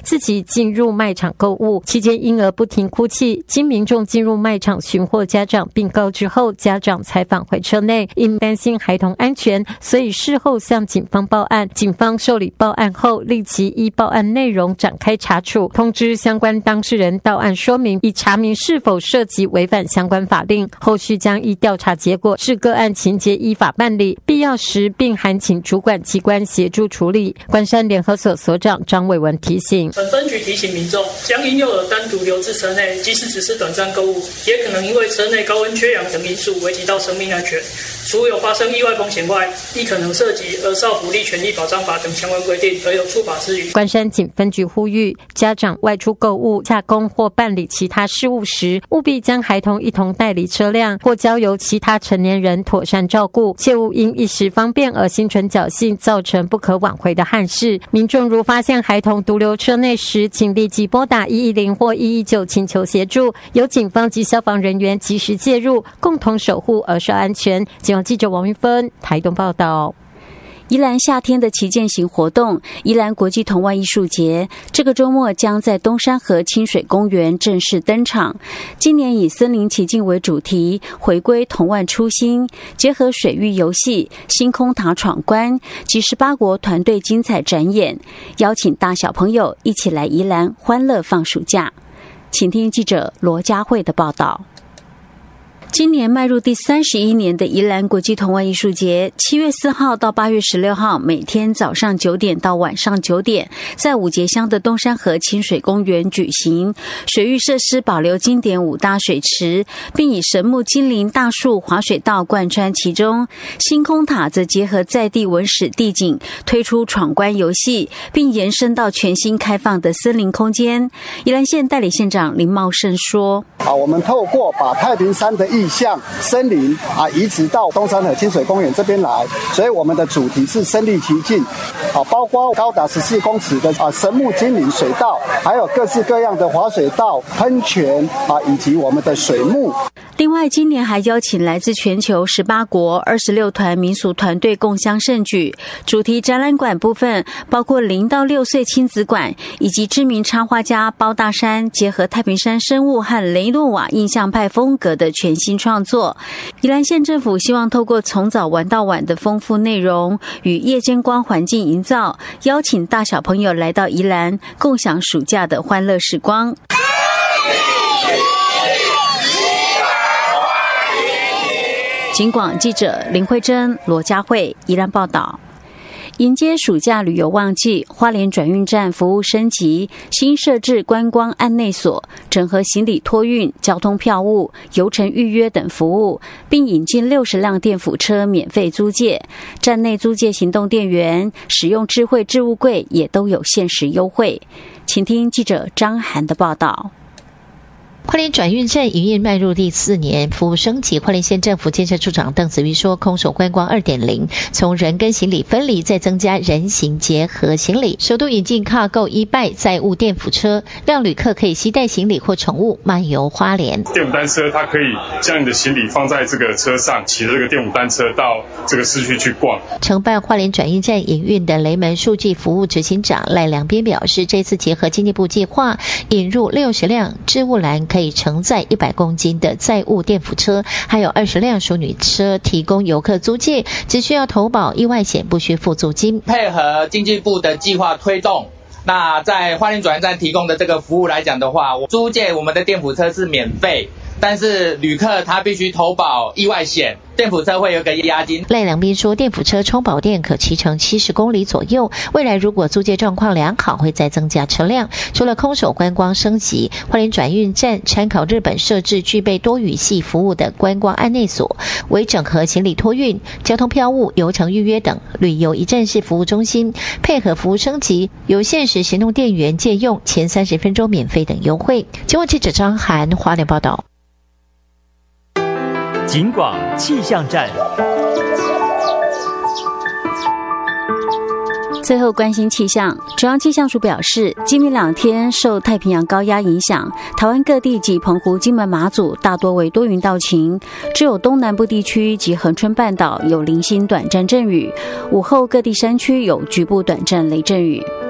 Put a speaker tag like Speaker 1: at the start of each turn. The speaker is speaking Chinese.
Speaker 1: 自己进入卖场购物，期间婴儿不停哭泣，经民众进入卖场寻获家长并告知后，家长才返回车内，因担心孩童安全，所以事后向警方报案。警方受理报案后，立即依报案内容展开查处，通知相关当事人到案说明，以查明是否涉及违反相关法令。后续将依调查结果视个案情节依法办理，必要时并函请主管机关协助处理。关山联合所所长张伟文提醒，
Speaker 2: 本分局提醒民众，将婴幼儿单独留至车内，即使只是短暂购物，也可能因为车内高温缺氧等因素危及到生命安全。除有发生意外风险外，亦可能涉及《儿少福利权益保障法》等相关规定，而有触法之余。
Speaker 1: 关山警分局呼吁，家长外出购物、洽公或办理其他事务时，务必将孩童一同带离车辆，或交由其他成年人妥善照顾，切勿因一时方便而心存侥幸，造成不可挽回的憾事。民众如发现孩童独留车内时，请立即拨打110或119请求协助，由警方及消防人员及时介入，共同守护儿少安全。警方记者王云芬台东报道。
Speaker 3: 宜兰夏天的旗舰型活动宜兰国际童玩艺术节这个周末将在东山河清水公园正式登场。今年以森林奇境为主题，回归童玩初心，结合水域游戏、星空塔闯关及18国团队精彩展演，邀请大小朋友一起来宜兰欢乐放暑假。请听记者罗佳慧的报道。今年迈入第31年的宜兰国际童玩艺术节，7月4号到8月16号，每天早上9点到晚上9点，在五节乡的东山河清水公园举行。水域设施保留经典5大水池，并以神木精灵大树滑水道贯穿其中。星空塔则结合在地文史地景，推出闯关游戏，并延伸到全新开放的森林空间。宜兰县代理县长林茂盛说：
Speaker 4: 我们透过把太平山的意象森林移植到东山河清水公园这边来，所以我们的主题是身临其境，包括高达14公尺的神木精灵水道，还有各式各样的滑水道、喷泉以及我们的水幕。
Speaker 3: 另外，今年还邀请来自全球18国26团民俗团队共襄盛举。主题展览馆部分包括0到6岁亲子馆，以及知名插画家包大山结合太平山生物和雷诺瓦印象派风格的全新创作。宜兰县政府希望透过从早玩到晚的丰富内容与夜间光环境营造，邀请大小朋友来到宜兰，共享暑假的欢乐时光。警广记者林慧珍、罗佳慧宜兰报道。迎接暑假旅游旺季，花莲转运站服务升级，新设置观光案内所，整合行李托运、交通票务、游程预约等服务，并引进60辆电辅车免费租借。站内租借行动电源、使用智慧置物柜也都有限时优惠。请听记者张涵的报道。
Speaker 5: 花莲转运站营运迈入第4年，服务升级。花莲县政府建设处长邓子瑜说，空手观光 2.0 从人跟行李分离，再增加人行结合行李，首度引进 Cargo e-bike 载物电辅车，让旅客可以携带行李或宠物漫游花莲。
Speaker 6: 电辅单车它可以将你的行李放在这个车上，骑着这个电辅单车到这个市区去逛。
Speaker 5: 承办花莲转运站营运的雷门数据服务执行长赖良边表示，这次结合经济部计划，引入60辆置物篮可以承载100公斤的载物电辅车，还有20辆淑女车提供游客租借，只需要投保意外险，不需付租金。
Speaker 7: 配合经济部的计划推动，那在花莲转运站提供的这个服务来讲的话，租借我们的电辅车是免费，但是旅客他必须投保意外险，电辅车会有个押金。
Speaker 5: 赖良斌说，电辅车充饱电可骑乘70公里左右，未来如果租借状况良好，会再增加车辆。除了空手观光升级，花莲转运站参考日本设置具备多语系服务的观光案内所，为整合行李托运、交通票务、游程预约等旅游一站式服务中心，配合服务升级，有限时行动电源借用，前30分钟免费等优惠。警广记者张涵花莲报道。
Speaker 8: 警广气象站。
Speaker 3: 最后关心气象，中央气象署表示，今明2天受太平洋高压影响，台湾各地及澎湖、金门、马祖大多为多云到晴，只有东南部地区及恒春半岛有零星短暂阵雨，午后各地山区有局部短暂雷阵雨。